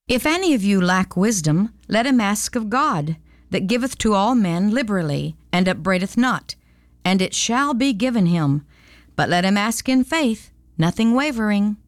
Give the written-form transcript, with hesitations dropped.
If any of you lack wisdom, let him ask of God, that giveth to all men liberally, and upbraideth not, and it shall be given him. But let him ask in faith, nothing wavering.